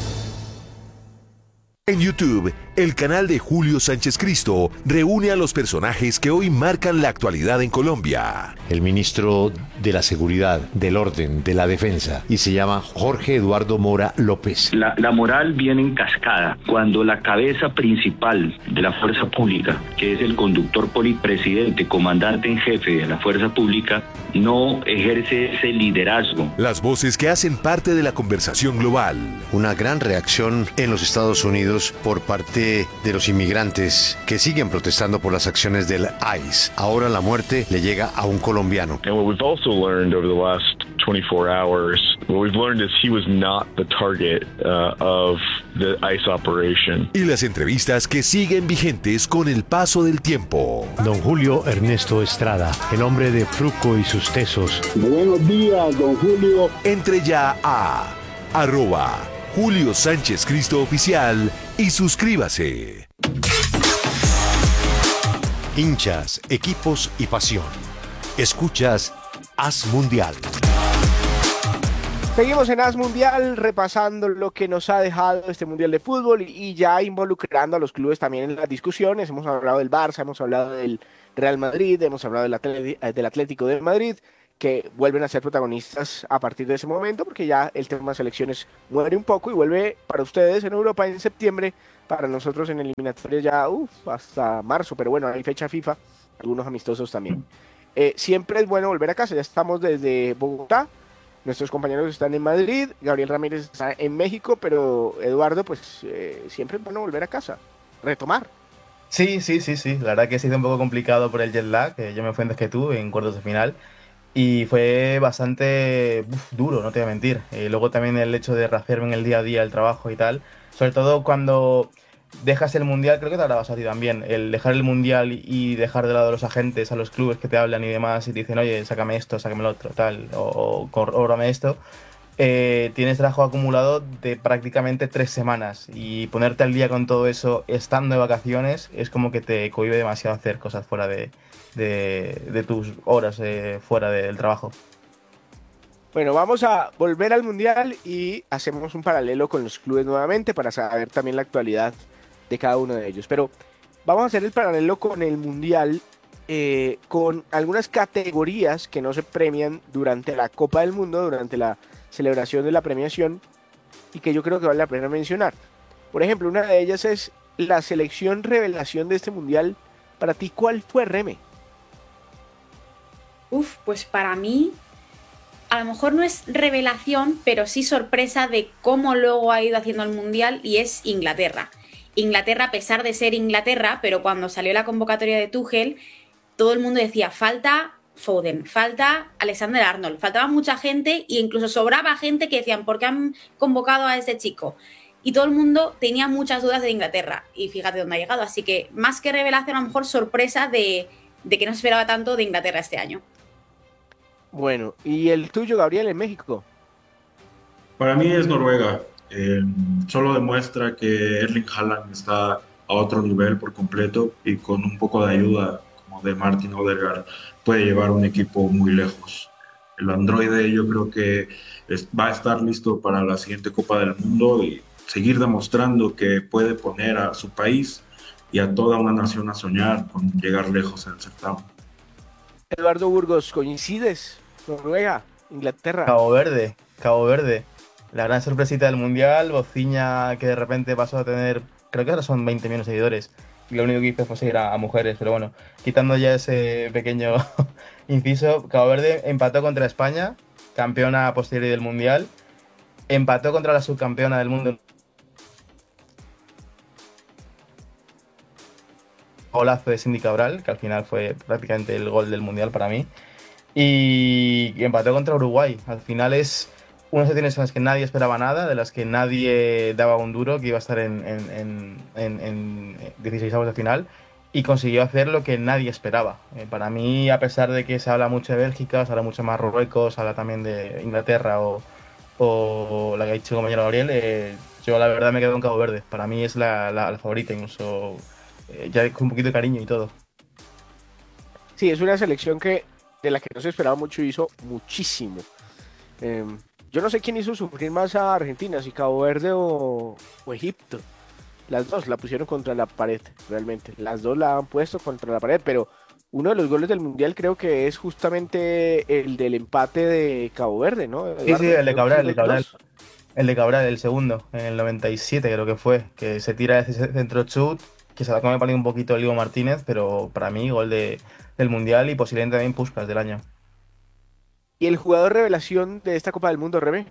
En YouTube, el canal de Julio Sánchez Cristo reúne a los personajes que hoy marcan la actualidad en Colombia. El ministro de la Seguridad, del Orden, de la Defensa, y se llama Jorge Eduardo Mora López. La moral viene en cascada cuando la cabeza principal de la fuerza pública, que es el conductor polipresidente, comandante en jefe de la fuerza pública, no ejerce ese liderazgo. Las voces que hacen parte de la conversación global. Una gran reacción en los Estados Unidos por parte de los inmigrantes que siguen protestando por las acciones del ICE. Ahora la muerte le llega a un colombiano. And what we've also learned over the last 24 hours, what we've learned is he was not the target of the ICE operation. Y las entrevistas que siguen vigentes con el paso del tiempo. Don Julio Ernesto Estrada, el hombre de Fruco y sus tesos. Buenos días, don Julio. Entre ya a @Julio Sánchez Cristo Oficial y suscríbase. Hinchas, equipos y pasión. Escuchas AS Mundial. Seguimos en AS Mundial repasando lo que nos ha dejado este Mundial de Fútbol y ya involucrando a los clubes también en las discusiones. Hemos hablado del Barça, hemos hablado del Real Madrid, hemos hablado del Atlético de Madrid, que vuelven a ser protagonistas a partir de ese momento, porque ya el tema selecciones muere un poco y vuelve para ustedes en Europa en septiembre, para nosotros en eliminatorias ya hasta marzo, pero bueno, hay fecha FIFA, algunos amistosos también. Siempre es bueno volver a casa, ya estamos desde Bogotá, nuestros compañeros están en Madrid, Gabriel Ramírez está en México, pero Eduardo, pues siempre es bueno volver a casa, retomar. Sí, la verdad que ha sido un poco complicado por el jet lag, que yo me fui antes que tú en cuartos de final. Y fue bastante duro, no te voy a mentir. Luego también el hecho de raciarme en el día a día, el trabajo y tal. Sobre todo cuando dejas el Mundial, creo que te habrá pasado a ti también. El dejar el Mundial y dejar de lado a los agentes, a los clubes que te hablan y demás, y te dicen, oye, sácame esto, sácame lo otro, tal, o cóbrame esto. Tienes trabajo acumulado de prácticamente 3 semanas. Y ponerte al día con todo eso estando de vacaciones es como que te cohíbe demasiado hacer cosas fuera de tus horas fuera del trabajo. Bueno, vamos a volver al Mundial y hacemos un paralelo con los clubes nuevamente para saber también la actualidad de cada uno de ellos. Pero vamos a hacer el paralelo con el Mundial, con algunas categorías que no se premian durante la Copa del Mundo, durante la celebración de la premiación, y que yo creo que vale la pena mencionar. Por ejemplo, una de ellas es la selección revelación de este Mundial. Para ti, ¿cuál fue, Reme? Pues para mí, a lo mejor no es revelación, pero sí sorpresa de cómo luego ha ido haciendo el Mundial, y es Inglaterra. Inglaterra, a pesar de ser Inglaterra, pero cuando salió la convocatoria de Tuchel, todo el mundo decía, falta Foden, falta Alexander Arnold, faltaba mucha gente e incluso sobraba gente que decían, ¿por qué han convocado a este chico? Y todo el mundo tenía muchas dudas de Inglaterra, y fíjate dónde ha llegado. Así que más que revelación, a lo mejor sorpresa de que no se esperaba tanto de Inglaterra este año. Bueno, ¿y el tuyo, Gabriel, en México? Para mí es Noruega. Solo demuestra que Erling Haaland está a otro nivel por completo, y con un poco de ayuda como de Martin Odegaard puede llevar un equipo muy lejos. El androide yo creo que va a estar listo para la siguiente Copa del Mundo y seguir demostrando que puede poner a su país y a toda una nación a soñar con llegar lejos en el certamen. Eduardo Burgos, ¿coincides? Noruega, Inglaterra. Cabo Verde. La gran sorpresita del Mundial, Bociña que de repente pasó a tener, creo que ahora son 20 millones de seguidores. Y lo único que hizo fue seguir a mujeres, pero bueno, quitando ya ese pequeño inciso, Cabo Verde empató contra España, campeona a posteriori del Mundial, empató contra la subcampeona del mundo. Golazo de Cindy Cabral, que al final fue prácticamente el gol del Mundial para mí. Y empató contra Uruguay. Al final es unas selecciones en las que nadie esperaba nada, de las que nadie daba un duro, que iba a estar en 16avos de final. Y consiguió hacer lo que nadie esperaba. Para mí, a pesar de que se habla mucho de Bélgica, se habla mucho más de Marruecos, se habla también de Inglaterra o la que ha dicho el compañero Gabriel, yo la verdad me quedo con Cabo Verde. Para mí es la favorita, incluso ya con un poquito de cariño y todo. Sí, es una selección de la que no se esperaba mucho y hizo muchísimo. Yo no sé quién hizo sufrir más a Argentina, si Cabo Verde o Egipto. Las dos la pusieron contra la pared, realmente. Las dos la han puesto contra la pared, pero uno de los goles del Mundial creo que es justamente el del empate de Cabo Verde, ¿no? Eduardo, sí, el de Cabral. El de Cabral, el segundo, en el 97 creo que fue, que se tira ese centro chut, que se la come un poquito el Diego Martínez, pero para mí gol del Mundial y posiblemente también Puskás del año. ¿Y el jugador revelación de esta Copa del Mundo, Rebe?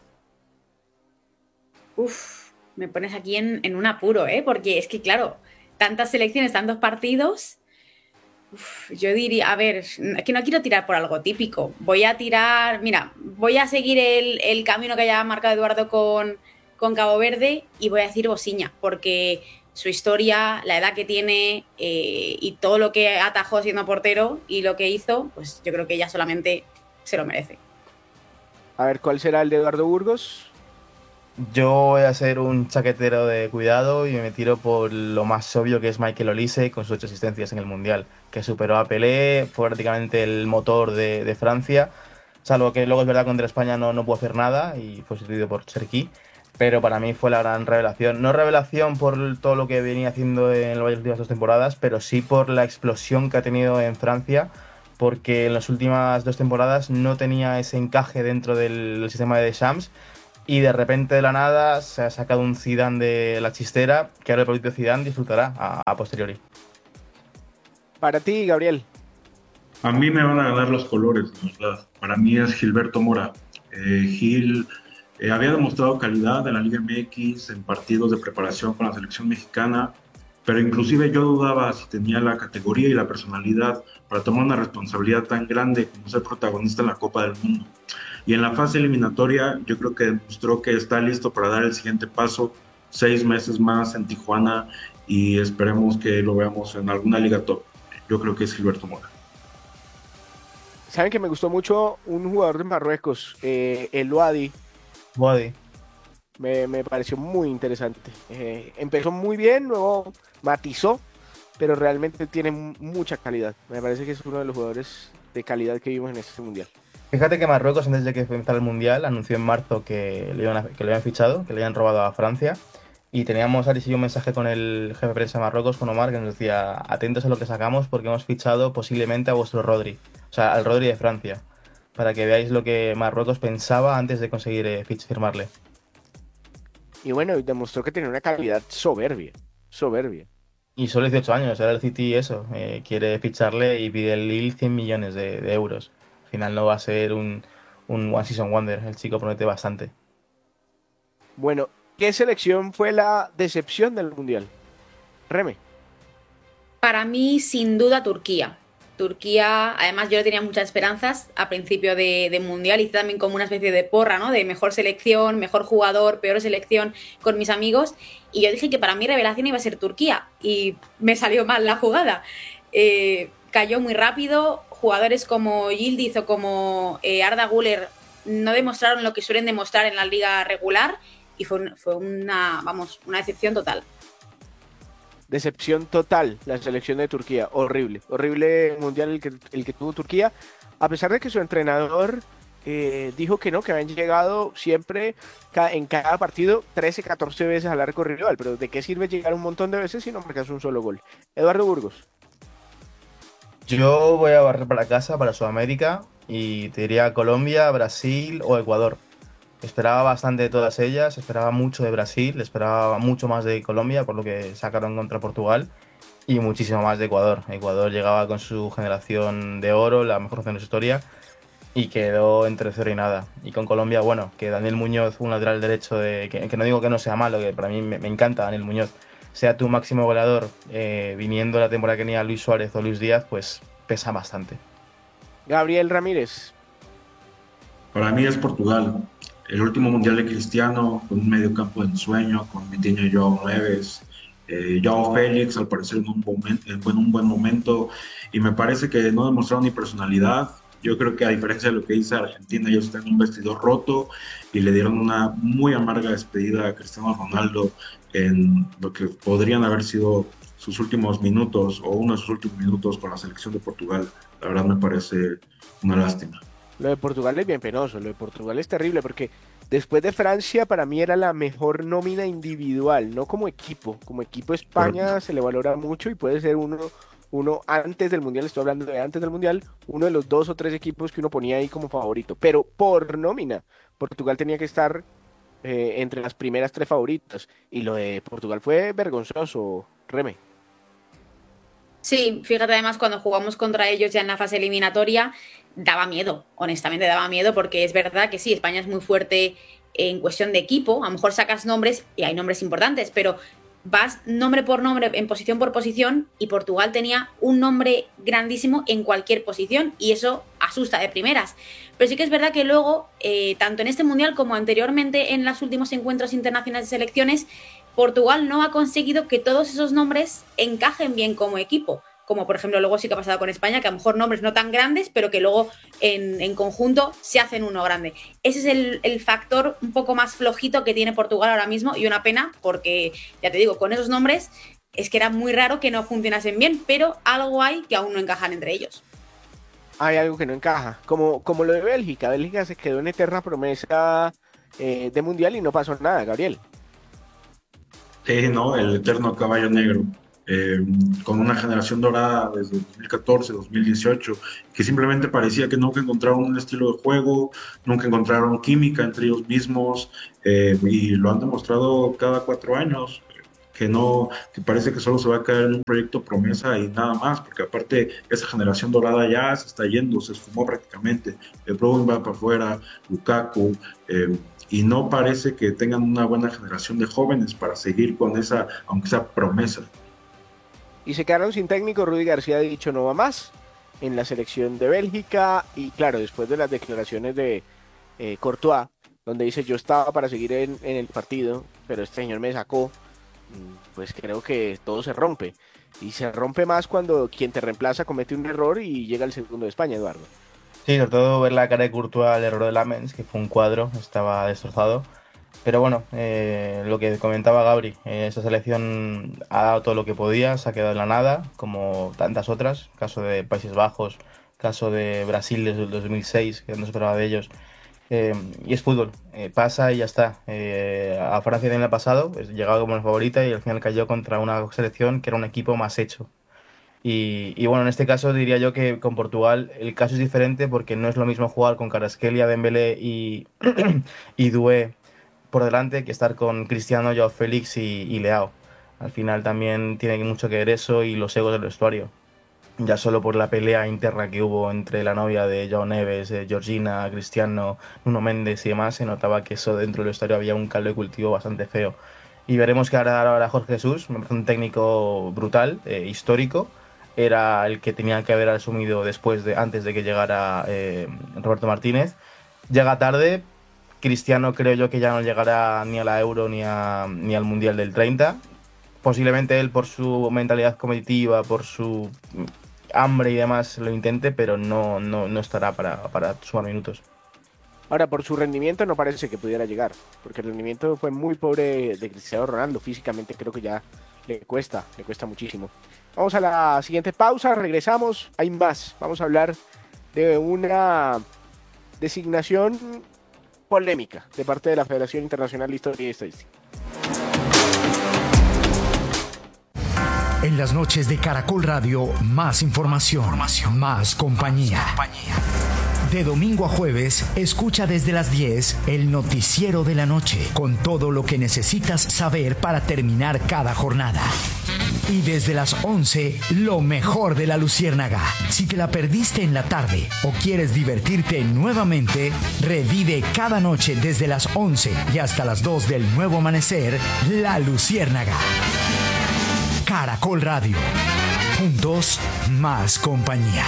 Me pones aquí en un apuro, porque es que, claro, tantas selecciones, tantos partidos. Yo diría, a ver, es que no quiero tirar por algo típico. Voy a seguir el camino que haya marcado Eduardo con Cabo Verde y voy a decir Bociña, porque su historia, la edad que tiene y todo lo que atajó siendo portero y lo que hizo, pues yo creo que ella solamente se lo merece. A ver, ¿cuál será el de Eduardo Burgos? Yo voy a ser un chaquetero de cuidado y me tiro por lo más obvio, que es Michael Olise con sus 8 asistencias en el Mundial, que superó a Pelé, fue prácticamente el motor de Francia, salvo que luego es verdad contra España no pudo hacer nada y fue sustituido por Cherki, pero para mí fue la gran revelación. No revelación por todo lo que venía haciendo en las últimas 2 temporadas, pero sí por la explosión que ha tenido en Francia, porque en las últimas 2 temporadas no tenía ese encaje dentro del sistema de Deschamps. Y de repente de la nada se ha sacado un Zidane de la chistera, que ahora el propio Zidane disfrutará a posteriori. Para ti, Gabriel. A mí me van a ganar los colores, la verdad. Para mí es Gilberto Mora. Gil había demostrado calidad en la Liga MX, en partidos de preparación con la selección mexicana, pero inclusive yo dudaba si tenía la categoría y la personalidad para tomar una responsabilidad tan grande como ser protagonista en la Copa del Mundo. Y en la fase eliminatoria yo creo que demostró que está listo para dar el siguiente paso, 6 meses más en Tijuana, y esperemos que lo veamos en alguna liga top. Yo creo que es Gilberto Mora. Saben que me gustó mucho un jugador de Marruecos, el Wadi. Me pareció muy interesante. Empezó muy bien, luego matizó, pero realmente tiene mucha calidad. Me parece que es uno de los jugadores de calidad que vimos en este Mundial. Fíjate que Marruecos, antes de que empezara el Mundial, anunció en marzo que le habían fichado, que le habían robado a Francia. Y teníamos ahora sí un mensaje con el jefe de prensa de Marruecos, con Omar, que nos decía: atentos a lo que sacamos porque hemos fichado posiblemente a vuestro Rodri. O sea, al Rodri de Francia. Para que veáis lo que Marruecos pensaba antes de conseguir firmarle. Y bueno, demostró que tenía una calidad soberbia. Y solo 18 años, ahora el City quiere ficharle y pide el Lille 100 millones de euros. Al final no va a ser un One Season Wonder, el chico promete bastante. Bueno, ¿qué selección fue la decepción del Mundial? Reme. Para mí, sin duda, Turquía. Turquía, además yo le tenía muchas esperanzas a principio de Mundial, hice también como una especie de porra, ¿no? De mejor selección, mejor jugador, peor selección con mis amigos, y yo dije que para mí revelación iba a ser Turquía, y me salió mal la jugada. Cayó muy rápido, jugadores como Yildiz o como Arda Güler no demostraron lo que suelen demostrar en la liga regular, y fue una decepción total. Decepción total la selección de Turquía, horrible Mundial el que tuvo Turquía, a pesar de que su entrenador dijo que no, que habían llegado siempre en cada partido 13, 14 veces al arco rival, pero ¿de qué sirve llegar un montón de veces si no marcas un solo gol? Eduardo Burgos. Yo voy a barrer para casa, para Sudamérica, y te diría Colombia, Brasil o Ecuador. Esperaba bastante de todas ellas, esperaba mucho de Brasil, esperaba mucho más de Colombia por lo que sacaron contra Portugal y muchísimo más de Ecuador. Ecuador llegaba con su generación de oro, la mejor de su historia, y quedó entre 0 y nada. Y con Colombia, bueno, que Daniel Muñoz, un lateral derecho, que no digo que no sea malo, que para mí me encanta Daniel Muñoz, sea tu máximo goleador viniendo la temporada que tenía Luis Suárez o Luis Díaz, pues pesa bastante. Gabriel Ramírez. Para mí es Portugal. El último mundial de Cristiano, con un medio campo de ensueño, con Vitinha y Joao Neves, Joao Félix, al parecer en un buen momento, y me parece que no demostraron ni personalidad. Yo creo que a diferencia de lo que dice Argentina, ellos están en un vestidor roto y le dieron una muy amarga despedida a Cristiano Ronaldo en lo que podrían haber sido sus últimos minutos o uno de sus últimos minutos con la selección de Portugal. La verdad me parece una lástima. Lo de Portugal es bien penoso, lo de Portugal es terrible porque después de Francia para mí era la mejor nómina individual, no como equipo. Como equipo España se le valora mucho y puede ser uno antes del Mundial, estoy hablando de antes del Mundial, uno de los 2 o 3 equipos que uno ponía ahí como favorito. Pero por nómina, Portugal tenía que estar entre las primeras 3 favoritas. Y lo de Portugal fue vergonzoso, Reme. Sí, fíjate además cuando jugamos contra ellos ya en la fase eliminatoria, daba miedo, honestamente daba miedo porque es verdad que sí, España es muy fuerte en cuestión de equipo, a lo mejor sacas nombres y hay nombres importantes, pero vas nombre por nombre, en posición por posición y Portugal tenía un nombre grandísimo en cualquier posición y eso asusta de primeras. Pero sí que es verdad que luego, tanto en este Mundial como anteriormente en los últimos encuentros internacionales de selecciones, Portugal no ha conseguido que todos esos nombres encajen bien como equipo. Como por ejemplo luego sí que ha pasado con España, que a lo mejor nombres no tan grandes, pero que luego en conjunto se hacen uno grande. Ese es el factor un poco más flojito que tiene Portugal ahora mismo y una pena porque, ya te digo, con esos nombres es que era muy raro que no funcionasen bien, pero algo hay que aún no encajan entre ellos. Hay algo que no encaja, como lo de Bélgica. Bélgica se quedó en eterna promesa de Mundial y no pasó nada, Gabriel. Sí, ¿no? El eterno caballo negro. Con una generación dorada desde 2014, 2018, que simplemente parecía que nunca encontraron un estilo de juego, nunca encontraron química entre ellos mismos, y lo han demostrado cada 4 años, que parece que solo se va a caer en un proyecto promesa y nada más, porque aparte esa generación dorada ya se está yendo, se esfumó prácticamente. El Bruyne va para afuera, Lukaku, y no parece que tengan una buena generación de jóvenes para seguir con esa, aunque sea promesa. Y se quedaron sin técnico. Rudy García ha dicho no va más en la selección de Bélgica. Y claro, después de las declaraciones de Courtois, donde dice yo estaba para seguir en el partido, pero este señor me sacó, pues creo que todo se rompe. Y se rompe más cuando quien te reemplaza comete un error y llega el segundo de España, Eduardo. Sí, sobre todo ver la cara de Courtois al error de Lamens, que fue un cuadro, estaba destrozado. Pero bueno, lo que comentaba Gabri, esa selección ha dado todo lo que podía, se ha quedado en la nada, como tantas otras, caso de Países Bajos, caso de Brasil desde el 2006, que no se esperaba de ellos, y es fútbol, pasa y ya está. A Francia también le ha pasado, llegaba como la favorita y al final cayó contra una selección que era un equipo más hecho. Y bueno, en este caso diría yo que con Portugal el caso es diferente porque no es lo mismo jugar con Kvaratskhelia, Dembélé y Doué por delante que estar con Cristiano, Joao Félix y Leao. Al final también tiene mucho que ver eso y los egos del vestuario. Ya solo por la pelea interna que hubo entre la novia de Joao Neves, Georgina, Cristiano, Nuno Méndez y demás, se notaba que eso dentro del vestuario había un caldo de cultivo bastante feo. Y veremos que ahora Jorge Jesús, me parece un técnico brutal, histórico. Era el que tenía que haber asumido antes de que llegara Roberto Martínez. Llega tarde. Cristiano creo yo que ya no llegará ni a la Euro ni al Mundial del 30. Posiblemente él por su mentalidad competitiva, por su hambre y demás lo intente, pero no estará para sumar minutos. Ahora, por su rendimiento no parece que pudiera llegar, porque el rendimiento fue muy pobre de Cristiano Ronaldo. Físicamente creo que ya le cuesta muchísimo. Vamos a la siguiente pausa, regresamos, hay más. Vamos a hablar de una designación polémica de parte de la Federación Internacional de Historia y Estadística. En las noches de Caracol Radio, más información, más compañía. De domingo a jueves, escucha desde las 10 el noticiero de la noche, con todo lo que necesitas saber para terminar cada jornada. Y desde las 11, lo mejor de la Luciérnaga. Si te la perdiste en la tarde o quieres divertirte nuevamente, revive cada noche desde las 11 y hasta las 2 del nuevo amanecer, La Luciérnaga. Caracol Radio. Juntos, más compañía.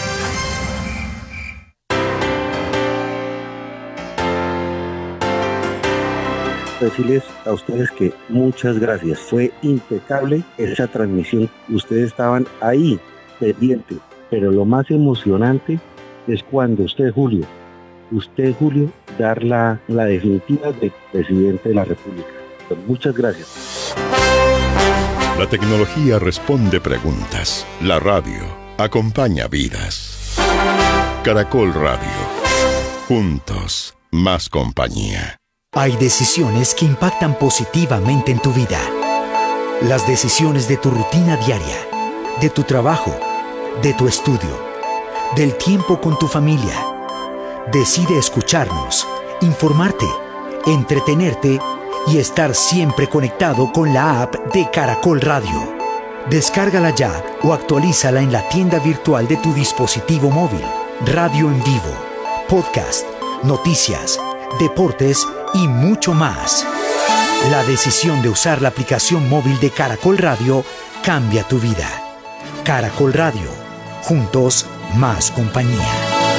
Decirles a ustedes que muchas gracias. Fue impecable esa transmisión. Ustedes estaban ahí, pendientes. Pero lo más emocionante es cuando usted, Julio, dar la definitiva de presidente de la República. Pues muchas gracias. La tecnología responde preguntas. La radio acompaña vidas. Caracol Radio. Juntos, más compañía. Hay decisiones que impactan positivamente en tu vida. Las decisiones de tu rutina diaria, de tu trabajo, de tu estudio, del tiempo con tu familia. Decide escucharnos, informarte, entretenerte y estar siempre conectado con la app de Caracol Radio. Descárgala ya o actualízala en la tienda virtual de tu dispositivo móvil. Radio en vivo, podcast, noticias, deportes y mucho más. La decisión de usar la aplicación móvil de Caracol Radio cambia tu vida. Caracol Radio. Juntos, más compañía.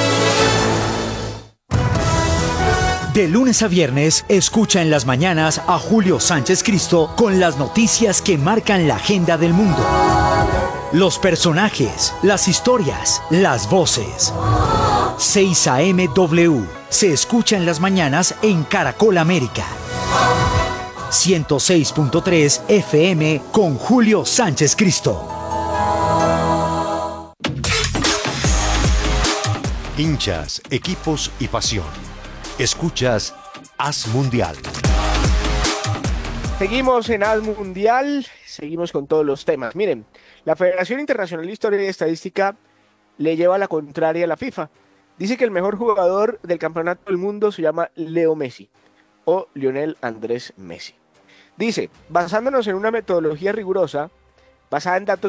De lunes a viernes, escucha en las mañanas a Julio Sánchez Cristo con las noticias que marcan la agenda del mundo. Los personajes, las historias, las voces. 6 AM W. Se escucha en las mañanas en Caracol América. 106.3 FM con Julio Sánchez Cristo. Hinchas, equipos y pasión. Escuchas Haz Mundial. Seguimos en Haz Mundial, seguimos con todos los temas. Miren, la Federación Internacional de Historia y Estadística le lleva la contraria a la FIFA. Dice que el mejor jugador del campeonato del mundo se llama Leo Messi o Lionel Andrés Messi. Dice, basándonos en una metodología rigurosa, basada en datos